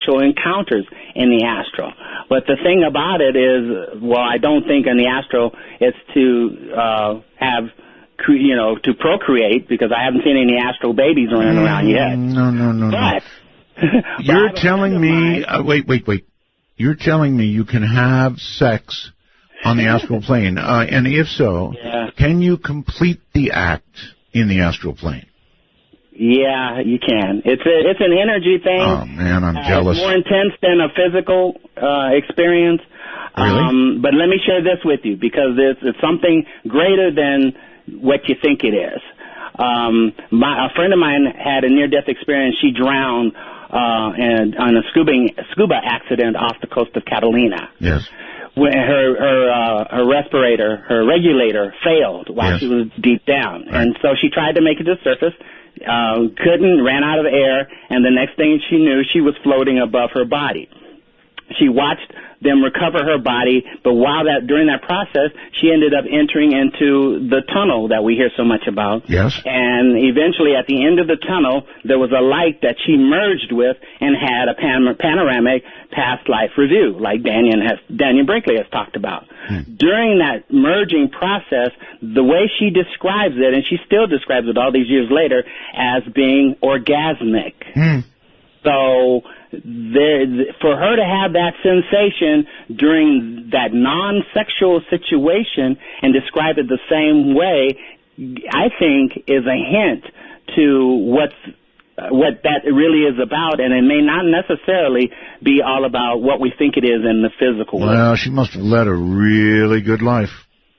actual encounters in the astral. But the thing about it is, well, I don't think in the astral it's to to procreate, because I haven't seen any astral babies running around yet. No. But you're telling me, wait. You're telling me you can have sex on the astral plane, and if so, can you complete the act in the astral plane? Yeah, you can. It's an energy thing. Oh man, I'm jealous. It's more intense than a physical experience. Really? But let me share this with you, because it's something greater than what you think it is. A friend of mine had a near-death experience. She drowned on a scuba accident off the coast of Catalina. Yes. When her respirator, her regulator, failed while she was deep down, and so she tried to make it to the surface. Couldn't, ran out of air, and the next thing she knew, she was floating above her body. She watched them recover her body, but during that process, she ended up entering into the tunnel that we hear so much about. Yes. And eventually, at the end of the tunnel, there was a light that she merged with and had a panoramic past life review, like Daniel Brinkley has talked about. During that merging process, the way she describes it, and she still describes it all these years later, as being orgasmic. So for her to have that sensation during that non-sexual situation and describe it the same way, I think is a hint to what that really is about, and it may not necessarily be all about what we think it is in the physical world. Well, she must have led a really good life.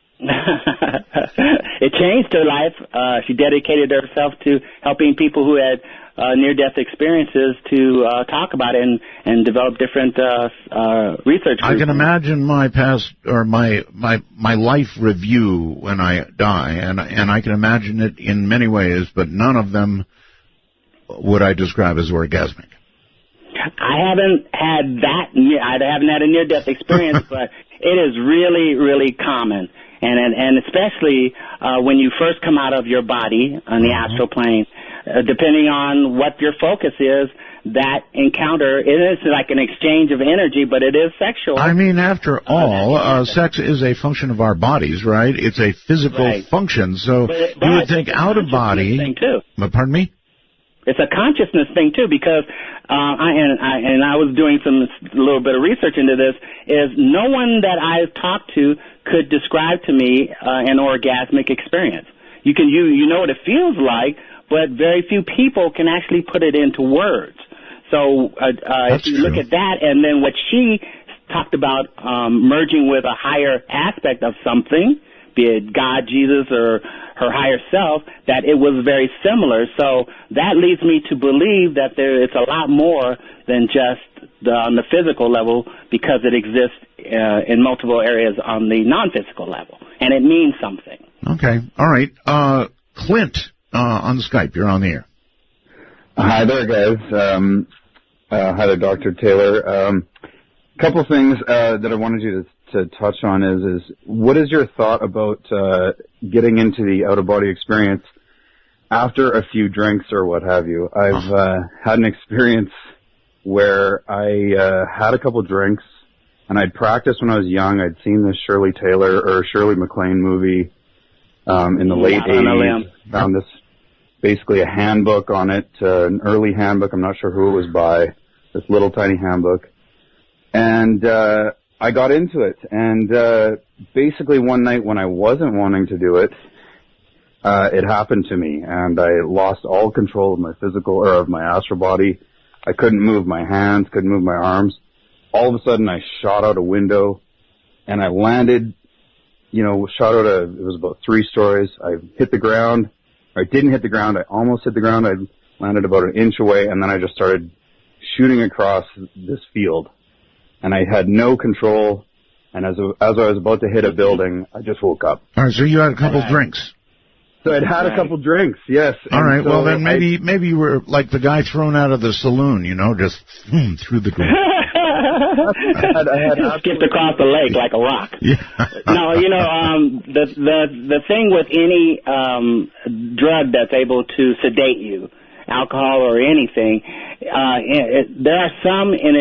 It changed her life. She dedicated herself to helping people who had near-death experiences to talk about it and develop different research groups. I can imagine my past or my life review when I die, and I can imagine it in many ways, but none of them would I describe as orgasmic. I haven't had a near-death experience, but it is really, really common. And especially when you first come out of your body on the astral plane, depending on what your focus is, that encounter, it is like an exchange of energy, but it is sexual. I mean, after all, sex is a function of our bodies, right? It's a physical function. So you would think out of body. Thing too. Pardon me? It's a consciousness thing too, because I was doing a little bit of research into this. Is no one that I've talked to could describe to me an orgasmic experience. You know what it feels like, but very few people can actually put it into words. So if you look at that, and then what she talked about merging with a higher aspect of something, be it God, Jesus, or her higher self, that it was very similar. So that leads me to believe that it's a lot more than just on the physical level, because it exists in multiple areas on the non-physical level, and it means something. Okay. All right. Clint on Skype, you're on the air. Hi there, guys. Hi there, Dr. Taylor. Couple things that I wanted you to touch on is what is your thought about getting into the out-of-body experience after a few drinks or what have you? I've had an experience where I had a couple drinks, and I'd practiced when I was young. I'd seen this Shirley MacLaine movie in the late 80s. Found this, basically a handbook on it, an early handbook. I'm not sure who it was by, this little tiny handbook. And I got into it, and basically one night when I wasn't wanting to do it, it happened to me, and I lost all control of my physical, or of my astral body. I couldn't move my hands, couldn't move my arms. All of a sudden, I shot out a window, and I landed, it was about 3 stories. I hit the ground. I didn't hit the ground. I almost hit the ground. I landed about an inch away, and then I just started shooting across this field. And I had no control, and as I was about to hit a building, I just woke up. All right, so you had a couple drinks. So I'd had a couple drinks, yes. All right, so well then maybe you were like the guy thrown out of the saloon, just through the door. I had skipped across the lake like a rock. Yeah. No, the thing with any drug that's able to sedate you, alcohol or anything, there are some in